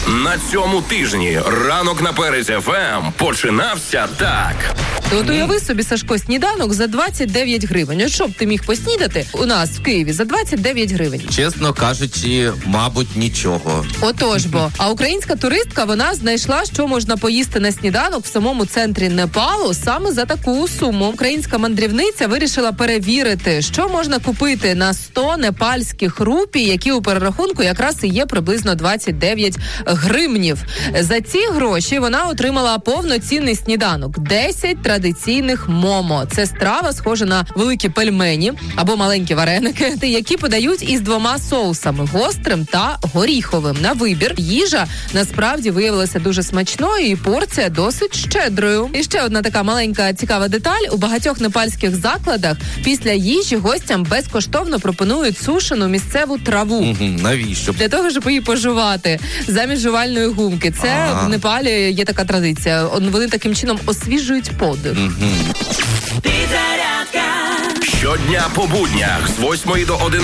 На цьому тижні ранок на Перезі ФМ починався так. От уяви собі, Сашко, сніданок за 29 гривень. От що б ти міг поснідати у нас в Києві за 29 гривень? Чесно кажучи, мабуть, нічого. Отож бо. А українська туристка, вона знайшла, що можна поїсти на сніданок в самому центрі Непалу саме за таку суму. Українська мандрівниця вирішила перевірити, що можна купити на 100 непальських рупій, які у перерахунку якраз і є приблизно 29 гривнів. За ці гроші вона отримала повноцінний сніданок. 10 традиційних момо. Це страва, схожа на великі пельмені або маленькі вареники, які подають із 2 соусами – гострим та горіховим. На вибір їжа насправді виявилася дуже смачною і порція досить щедрою. І ще одна така маленька цікава деталь. У багатьох непальських закладах після їжі гостям безкоштовно пропонують сушену місцеву траву. Навіщо? Для того, щоб її пожувати замість жувальної гумки. Це в Непалі є така традиція. Вони таким чином освіжують подих. Щодня по буднях з 8 до 11.